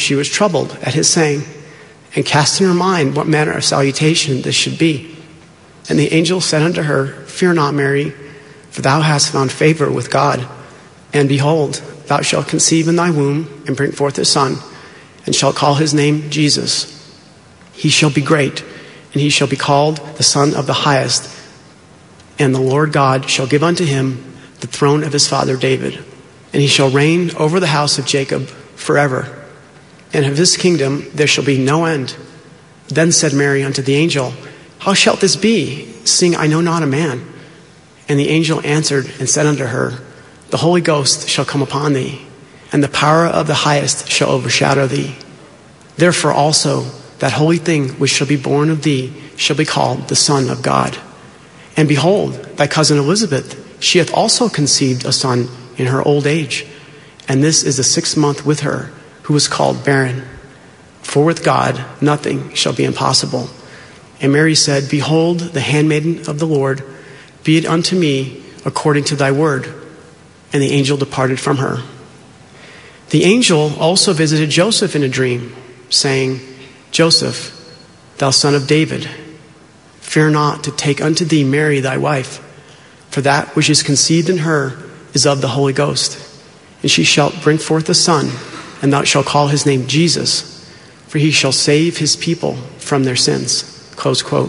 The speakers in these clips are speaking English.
she was troubled at his saying, and cast in her mind what manner of salutation this should be. And the angel said unto her, Fear not, Mary, for thou hast found favor with God. And behold, thou shalt conceive in thy womb, and bring forth a son, and shalt call his name Jesus. He shall be great, and he shall be called the Son of the Highest. And the Lord God shall give unto him the throne of his father David. And he shall reign over the house of Jacob forever. And of his kingdom there shall be no end. Then said Mary unto the angel, How shalt this be, seeing I know not a man? And the angel answered and said unto her, The Holy Ghost shall come upon thee, and the power of the Highest shall overshadow thee. Therefore also that holy thing which shall be born of thee shall be called the Son of God. And behold, thy cousin Elizabeth, she hath also conceived a son in her old age. And this is the 6th month with her, who was called barren. For with God nothing shall be impossible. And Mary said, Behold, the handmaiden of the Lord, be it unto me according to thy word. And the angel departed from her. The angel also visited Joseph in a dream, saying, Joseph, thou son of David, fear not to take unto thee Mary thy wife, for that which is conceived in her is of the Holy Ghost. And she shall bring forth a son, and thou shalt call his name Jesus, for he shall save his people from their sins. Close quote.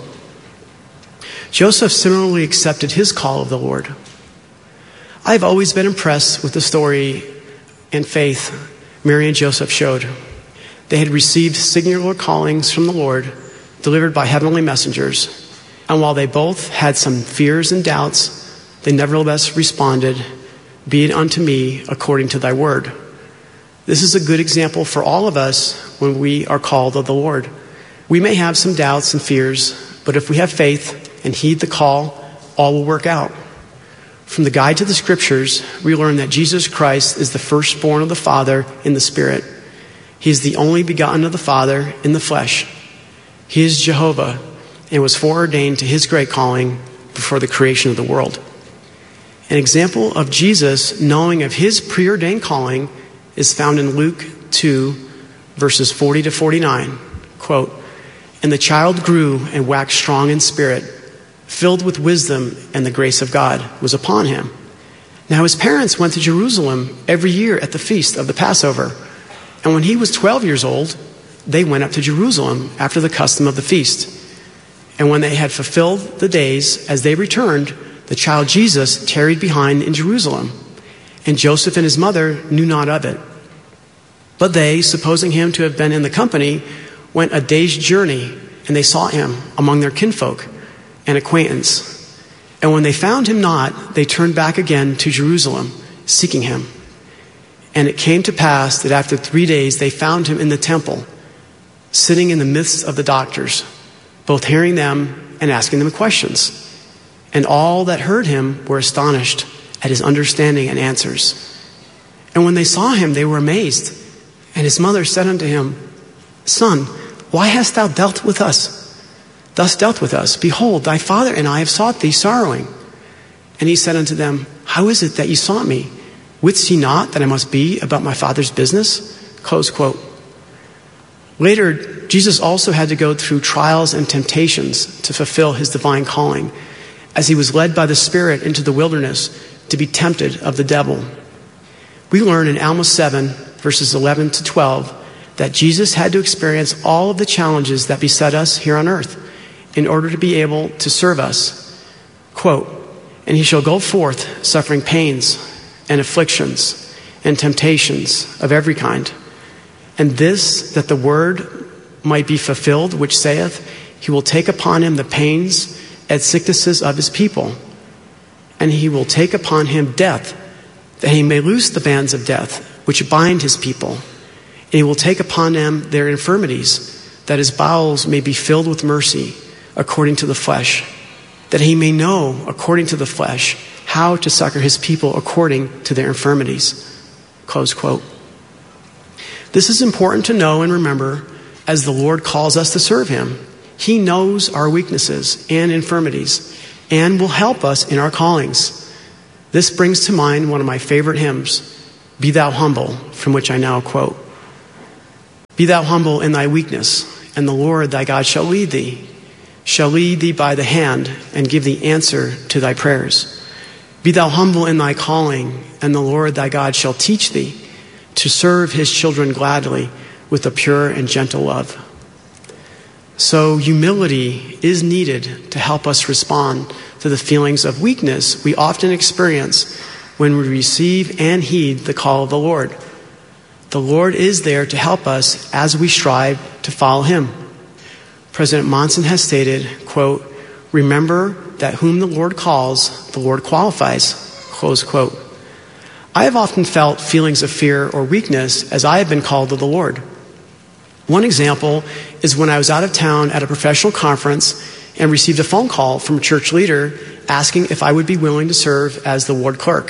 Joseph similarly accepted his call of the Lord. I have always been impressed with the story and faith Mary and Joseph showed. They had received singular callings from the Lord, delivered by heavenly messengers. And while they both had some fears and doubts, they nevertheless responded, Be it unto me according to thy word. This is a good example for all of us when we are called of the Lord. We may have some doubts and fears, but if we have faith and heed the call, all will work out. From the guide to the scriptures, we learn that Jesus Christ is the firstborn of the Father in the Spirit. He is the only begotten of the Father in the flesh. He is Jehovah and was foreordained to his great calling before the creation of the world. An example of Jesus knowing of his preordained calling is found in Luke 2, verses 40 to 49. Quote, And the child grew and waxed strong in spirit, filled with wisdom, and the grace of God was upon him. Now his parents went to Jerusalem every year at the feast of the Passover. And when he was 12 years old, they went up to Jerusalem after the custom of the feast. And when they had fulfilled the days, as they returned, the child Jesus tarried behind in Jerusalem. And Joseph and his mother knew not of it. But they, supposing him to have been in the company, went a day's journey, and they sought him among their kinfolk and acquaintance. And when they found him not, they turned back again to Jerusalem, seeking him. And it came to pass that after 3 days they found him in the temple, sitting in the midst of the doctors, both hearing them and asking them questions. And all that heard him were astonished at his understanding and answers. And when they saw him, they were amazed. And his mother said unto him, Son, why hast thou dealt with us? Thus dealt with us. Behold, thy father and I have sought thee sorrowing. And he said unto them, How is it that ye sought me? Wist ye not that I must be about my Father's business? Close quote. Later, Jesus also had to go through trials and temptations to fulfill his divine calling, as he was led by the Spirit into the wilderness to be tempted of the devil. We learn in Alma 7, verses 11 to 12, that Jesus had to experience all of the challenges that beset us here on earth in order to be able to serve us. Quote, And he shall go forth suffering pains and afflictions and temptations of every kind. And this, that the word might be fulfilled, which saith, He will take upon him the pains and sicknesses of his people. And he will take upon him death, that he may loose the bands of death, which bind his people. And he will take upon them their infirmities, that his bowels may be filled with mercy, according to the flesh, that he may know, according to the flesh, how to succor his people according to their infirmities. Close quote. This is important to know and remember as the Lord calls us to serve him. He knows our weaknesses and infirmities and will help us in our callings. This brings to mind one of my favorite hymns, Be Thou Humble, from which I now quote. Be thou humble in thy weakness, and the Lord thy God shall lead thee by the hand, and give thee answer to thy prayers. Be thou humble in thy calling, and the Lord thy God shall teach thee to serve his children gladly with a pure and gentle love. So humility is needed to help us respond to the feelings of weakness we often experience when we receive and heed the call of the Lord. The Lord is there to help us as we strive to follow him. President Monson has stated, quote, "Remember that whom the Lord calls, the Lord qualifies," close quote. I have often felt feelings of fear or weakness as I have been called to the Lord. One example is when I was out of town at a professional conference and received a phone call from a church leader asking if I would be willing to serve as the ward clerk.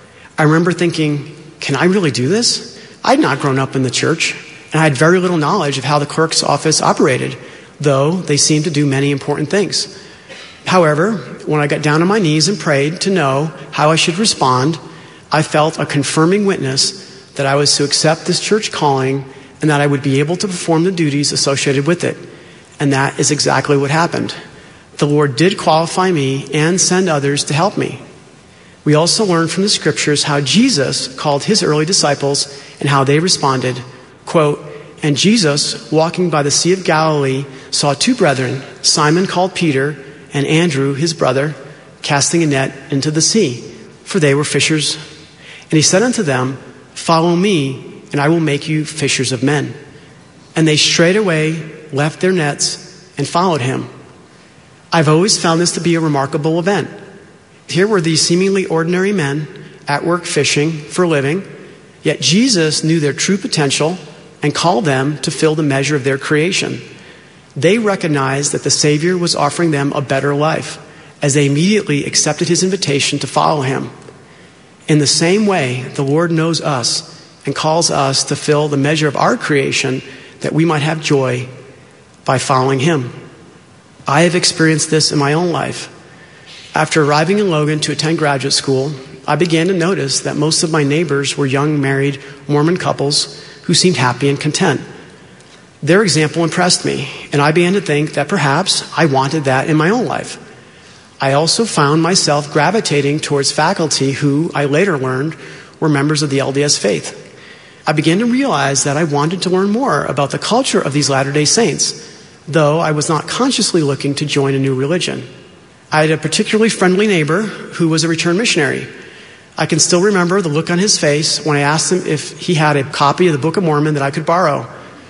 I remember thinking, can I really do this? I'd not grown up in the church, and I had very little knowledge of how the clerk's office operated, though they seemed to do many important things. However, when I got down on my knees and prayed to know how I should respond, I felt a confirming witness that I was to accept this church calling and that I would be able to perform the duties associated with it. And that is exactly what happened. The Lord did qualify me and send others to help me. We also learn from the scriptures how Jesus called his early disciples and how they responded. Quote, "And Jesus, walking by the Sea of Galilee, saw two brethren, Simon called Peter, and Andrew his brother, casting a net into the sea, for they were fishers. And he said unto them, Follow me, and I will make you fishers of men. And they straightway left their nets and followed him." I've always found this to be a remarkable event. Here were these seemingly ordinary men at work fishing for a living, yet Jesus knew their true potential and called them to fill the measure of their creation. They recognized that the Savior was offering them a better life, as they immediately accepted his invitation to follow him. In the same way, the Lord knows us and calls us to fill the measure of our creation that we might have joy by following him. I have experienced this in my own life. After arriving in Logan to attend graduate school, I began to notice that most of my neighbors were young married Mormon couples who seemed happy and content. Their example impressed me, and I began to think that perhaps I wanted that in my own life. I also found myself gravitating towards faculty who, I later learned, were members of the LDS faith. I began to realize that I wanted to learn more about the culture of these Latter-day Saints, though I was not consciously looking to join a new religion. I had a particularly friendly neighbor who was a returned missionary. I can still remember the look on his face when I asked him if he had a copy of the Book of Mormon that I could borrow.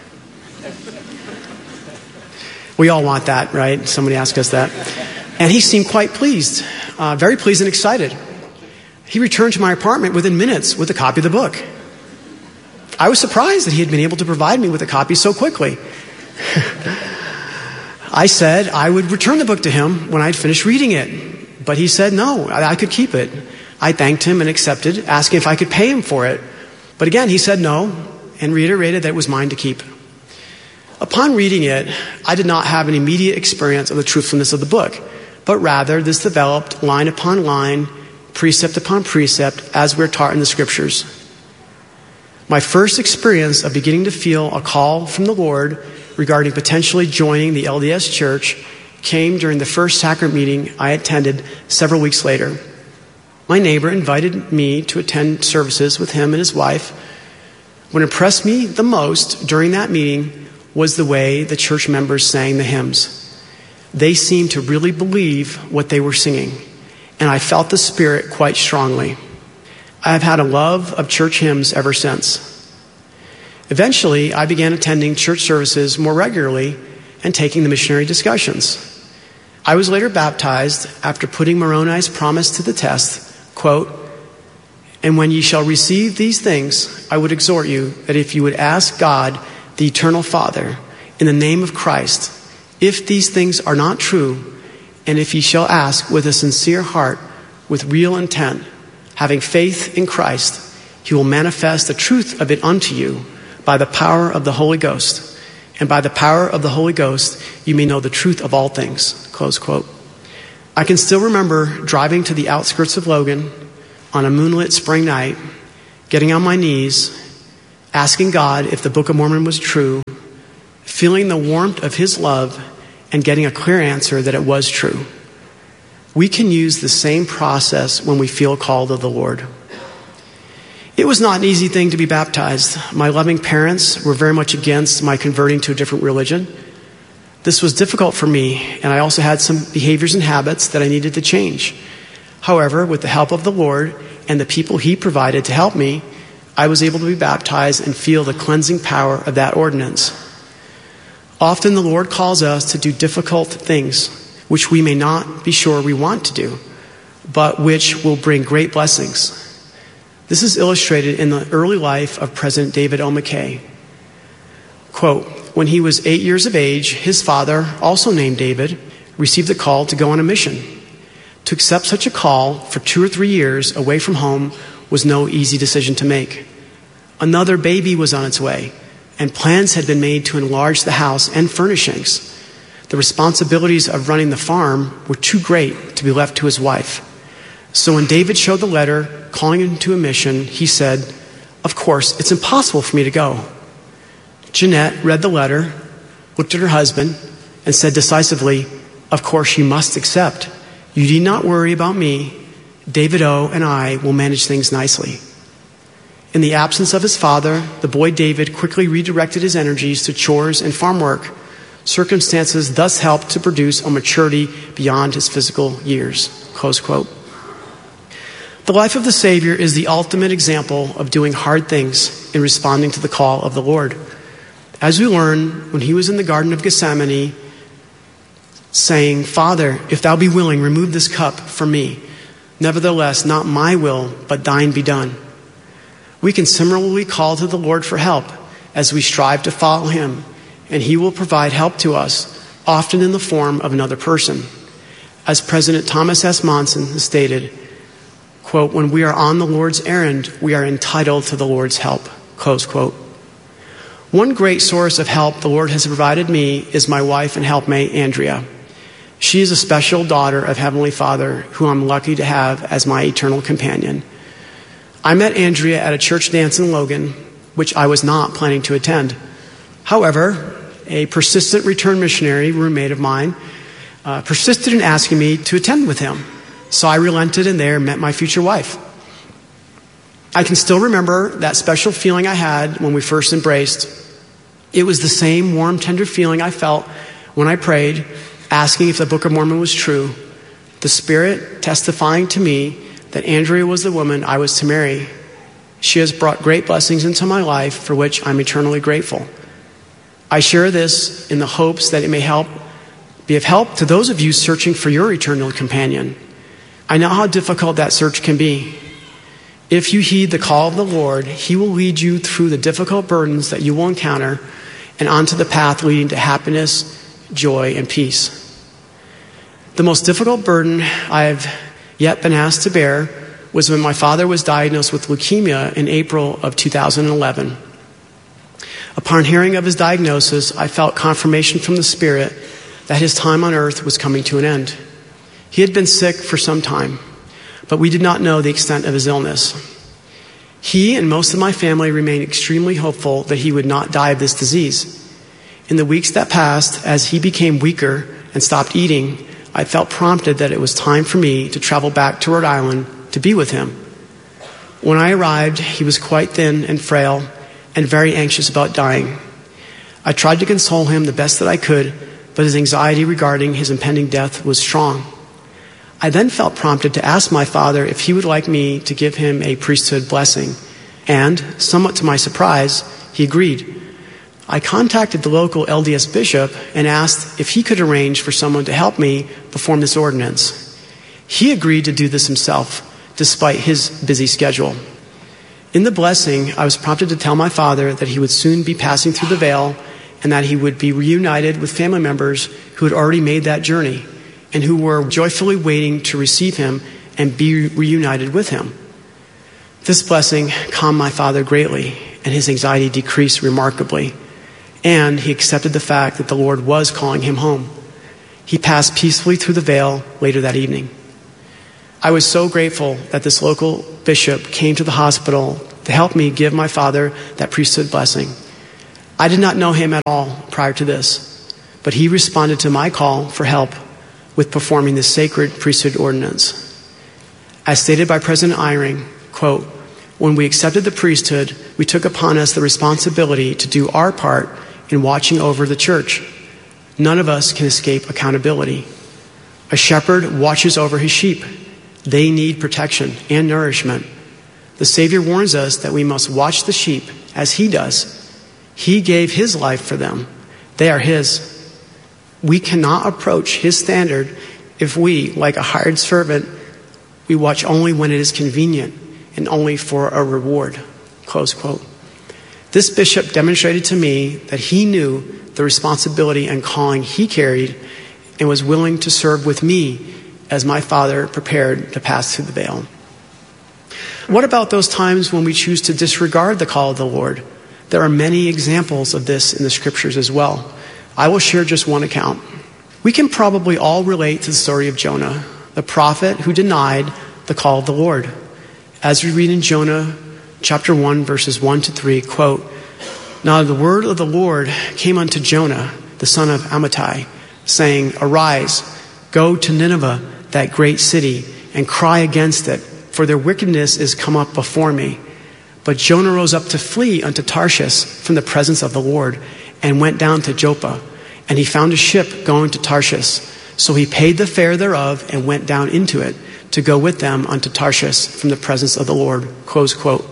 We all want that, right? Somebody asked us that. And he seemed quite pleased, very pleased and excited. He returned to my apartment within minutes with a copy of the book. I was surprised that he had been able to provide me with a copy so quickly. I said I would return the book to him when I'd finished reading it, but he said no, I could keep it. I thanked him and accepted, asking if I could pay him for it. But again, he said no and reiterated that it was mine to keep. Upon reading it, I did not have an immediate experience of the truthfulness of the book, but rather this developed line upon line, precept upon precept, as we're taught in the scriptures. My first experience of beginning to feel a call from the Lord regarding potentially joining the LDS Church came during the first sacrament meeting I attended several weeks later. My neighbor invited me to attend services with him and his wife. What impressed me the most during that meeting was the way the church members sang the hymns. They seemed to really believe what they were singing, and I felt the Spirit quite strongly. I have had a love of church hymns ever since. Eventually, I began attending church services more regularly and taking the missionary discussions. I was later baptized after putting Moroni's promise to the test, quote, "And when ye shall receive these things, I would exhort you that if you would ask God, the eternal Father, in the name of Christ, if these things are not true, and if ye shall ask with a sincere heart, with real intent, having faith in Christ, he will manifest the truth of it unto you by the power of the Holy Ghost. And by the power of the Holy Ghost, you may know the truth of all things." Close quote. I can still remember driving to the outskirts of Logan on a moonlit spring night, getting on my knees, asking God if the Book of Mormon was true, feeling the warmth of his love, and getting a clear answer that it was true. We can use the same process when we feel called of the Lord. It was not an easy thing to be baptized. My loving parents were very much against my converting to a different religion. This was difficult for me, and I also had some behaviors and habits that I needed to change. However, with the help of the Lord and the people he provided to help me, I was able to be baptized and feel the cleansing power of that ordinance. Often the Lord calls us to do difficult things, which we may not be sure we want to do, but which will bring great blessings. This is illustrated in the early life of President David O. McKay. Quote, when he was 8 years of age, his father, also named David, received a call to go on a mission. To accept such a call for 2 or 3 years away from home was no easy decision to make. Another baby was on its way, and plans had been made to enlarge the house and furnishings. The responsibilities of running the farm were too great to be left to his wife. So when David showed the letter calling him to a mission, he said, of course, it's impossible for me to go. Jeanette read the letter, looked at her husband, and said decisively, of course you must accept. You need not worry about me. David O. and I will manage things nicely. In the absence of his father, the boy David quickly redirected his energies to chores and farm work. Circumstances thus helped to produce a maturity beyond his physical years. Close quote. The life of the Savior is the ultimate example of doing hard things in responding to the call of the Lord. As we learn, when he was in the Garden of Gethsemane, saying, Father, if thou be willing, remove this cup from me. Nevertheless, not my will, but thine be done. We can similarly call to the Lord for help as we strive to follow him, and he will provide help to us, often in the form of another person. As President Thomas S. Monson stated, quote, when we are on the Lord's errand, we are entitled to the Lord's help, close quote. One great source of help the Lord has provided me is my wife and helpmate, Andrea. She is a special daughter of Heavenly Father who I'm lucky to have as my eternal companion. I met Andrea at a church dance in Logan, which I was not planning to attend. However, a persistent return missionary roommate of mine persisted in asking me to attend with him. So I relented and there met my future wife. I can still remember that special feeling I had when we first embraced. It was the same warm, tender feeling I felt when I prayed, asking if the Book of Mormon was true. The Spirit testifying to me that Andrea was the woman I was to marry. She has brought great blessings into my life for which I'm eternally grateful. I share this in the hopes that it may be of help to those of you searching for your eternal companion. I know how difficult that search can be. If you heed the call of the Lord, he will lead you through the difficult burdens that you will encounter and onto the path leading to happiness, joy, and peace. The most difficult burden I've yet been asked to bear was when my father was diagnosed with leukemia in April of 2011. Upon hearing of his diagnosis, I felt confirmation from the Spirit that his time on earth was coming to an end. He had been sick for some time, but we did not know the extent of his illness. He and most of my family remained extremely hopeful that he would not die of this disease. In the weeks that passed, as he became weaker and stopped eating, I felt prompted that it was time for me to travel back to Rhode Island to be with him. When I arrived, he was quite thin and frail and very anxious about dying. I tried to console him the best that I could, but his anxiety regarding his impending death was strong. I then felt prompted to ask my father if he would like me to give him a priesthood blessing, and, somewhat to my surprise, he agreed. I contacted the local LDS bishop and asked if he could arrange for someone to help me perform this ordinance. He agreed to do this himself, despite his busy schedule. In the blessing, I was prompted to tell my father that he would soon be passing through the veil and that he would be reunited with family members who had already made that journey and who were joyfully waiting to receive him and be reunited with him. This blessing calmed my father greatly, and his anxiety decreased remarkably, and he accepted the fact that the Lord was calling him home. He passed peacefully through the veil later that evening. I was so grateful that this local bishop came to the hospital to help me give my father that priesthood blessing. I did not know him at all prior to this, but he responded to my call for help with performing this sacred priesthood ordinance. As stated by President Eyring, quote, "When we accepted the priesthood, we took upon us the responsibility to do our part in watching over the church. None of us can escape accountability. A shepherd watches over his sheep. They need protection and nourishment. The Savior warns us that we must watch the sheep as he does. He gave his life for them. They are his. We cannot approach his standard if we, like a hired servant, we watch only when it is convenient and only for a reward." Close quote. This bishop demonstrated to me that he knew the responsibility and calling he carried and was willing to serve with me as my father prepared to pass through the veil. What about those times when we choose to disregard the call of the Lord? There are many examples of this in the scriptures as well. I will share just one account. We can probably all relate to the story of Jonah, the prophet who denied the call of the Lord. As we read in Jonah chapter 1, verses 1 to 3, quote, "Now the word of the Lord came unto Jonah, the son of Amittai, saying, Arise, go to Nineveh, that great city, and cry against it, for their wickedness is come up before me. But Jonah rose up to flee unto Tarshish from the presence of the Lord, and went down to Joppa. And he found a ship going to Tarshish. So he paid the fare thereof, and went down into it, to go with them unto Tarshish from the presence of the Lord." Close quote.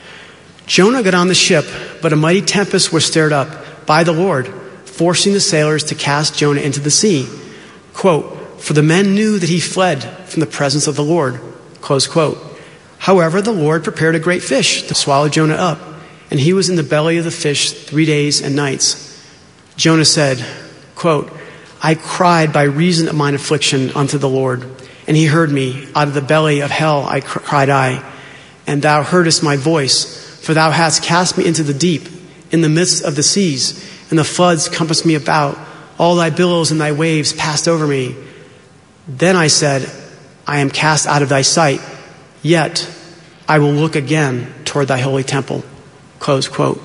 Jonah got on the ship, but a mighty tempest was stirred up by the Lord, forcing the sailors to cast Jonah into the sea. Quote, "For the men knew that he fled from the presence of the Lord." Close quote. However, the Lord prepared a great fish to swallow Jonah up, and he was in the belly of the fish 3 days and nights. Jonah said, quote, "I cried by reason of mine affliction unto the Lord, and he heard me. Out of the belly of hell cried I, and thou heardest my voice, for thou hast cast me into the deep, in the midst of the seas, and the floods compassed me about. All thy billows and thy waves passed over me. Then I said, I am cast out of thy sight, yet I will look again toward thy holy temple." Close quote.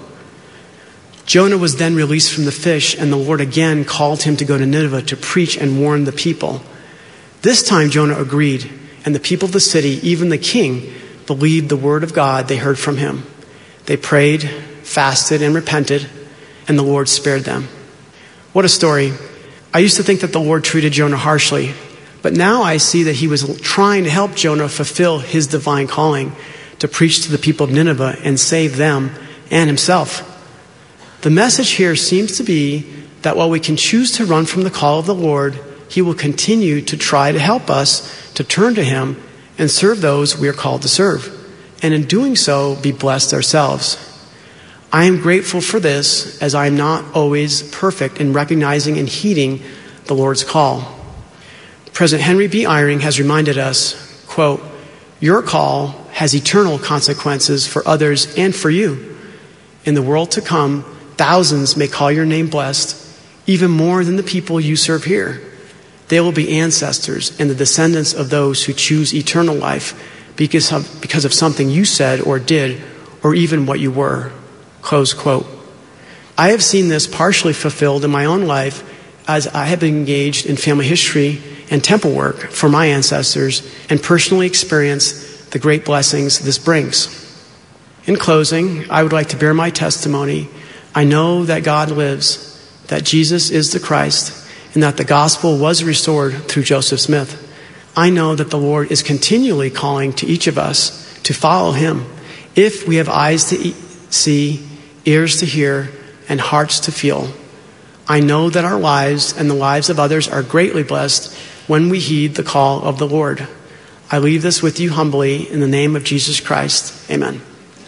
Jonah was then released from the fish, and the Lord again called him to go to Nineveh to preach and warn the people. This time Jonah agreed, and the people of the city, even the king, believed the word of God they heard from him. They prayed, fasted, and repented, and the Lord spared them. What a story. I used to think that the Lord treated Jonah harshly, but now I see that he was trying to help Jonah fulfill his divine calling to preach to the people of Nineveh and save them and himself. The message here seems to be that while we can choose to run from the call of the Lord, he will continue to try to help us to turn to him and serve those we are called to serve, and in doing so, be blessed ourselves. I am grateful for this, as I am not always perfect in recognizing and heeding the Lord's call. President Henry B. Eyring has reminded us, quote, "Your call has eternal consequences for others and for you. In the world to come, thousands may call your name blessed, even more than the people you serve here. They will be ancestors and the descendants of those who choose eternal life because of something you said or did, or even what you were." Close quote. I have seen this partially fulfilled in my own life as I have been engaged in family history and temple work for my ancestors and personally experienced the great blessings this brings. In closing, I would like to bear my testimony. I know that God lives, that Jesus is the Christ, and that the gospel was restored through Joseph Smith. I know that the Lord is continually calling to each of us to follow him if we have eyes to see, ears to hear, and hearts to feel. I know that our lives and the lives of others are greatly blessed when we heed the call of the Lord. I leave this with you humbly in the name of Jesus Christ. Amen.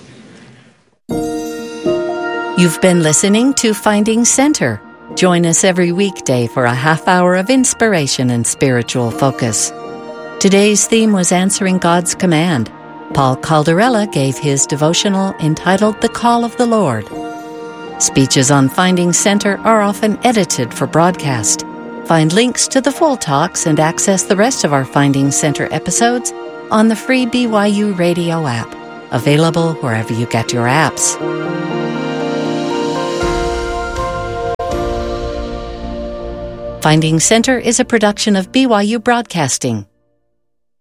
You've been listening to Finding Center. Join us every weekday for a half hour of inspiration and spiritual focus. Today's theme was Answering God's Command. Paul Caldarella gave his devotional entitled The Call of the Lord. Speeches on Finding Center are often edited for broadcast. Find links to the full talks and access the rest of our Finding Center episodes on the free BYU radio app. available wherever you get your apps. Finding Center is a production of BYU Broadcasting.